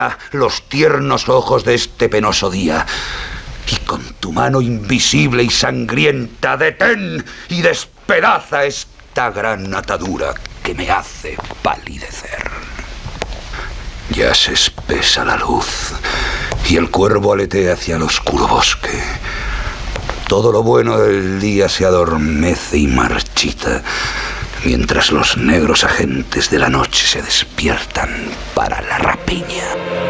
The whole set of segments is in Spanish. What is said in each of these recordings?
los tiernos ojos de este penoso día. Y con tu mano invisible y sangrienta detén y despedaza esta gran atadura que me hace palidecer. Ya se espesa la luz y el cuervo aletea hacia el oscuro bosque. Todo lo bueno del día se adormece y marchita, mientras los negros agentes de la noche se despiertan para la rapiña.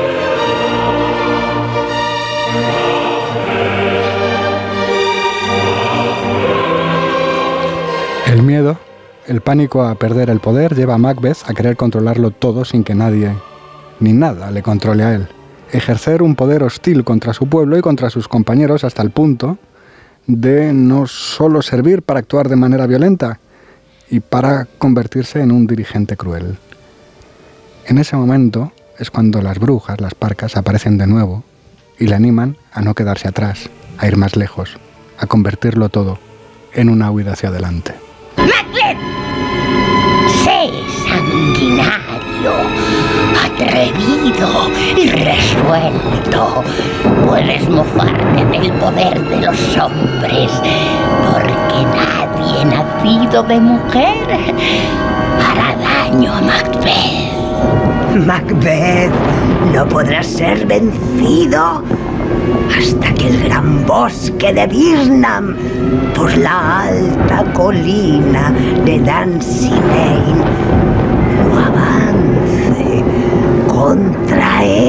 El miedo, el pánico a perder el poder lleva a Macbeth a querer controlarlo todo sin que nadie ni nada le controle a él. Ejercer un poder hostil contra su pueblo y contra sus compañeros hasta el punto de no solo servir para actuar de manera violenta y para convertirse en un dirigente cruel. En ese momento es cuando las brujas, las parcas, aparecen de nuevo y le animan a no quedarse atrás, a ir más lejos, a convertirlo todo en una huida hacia adelante. ¡Macbeth! Sé sanguinario, atrevido y resuelto. Puedes mofarte del poder de los hombres, porque nadie nacido de mujer hará daño a Macbeth. Macbeth no podrá ser vencido hasta que el gran bosque de Birnam, por la alta colina de Dunsinane, no avance contra él.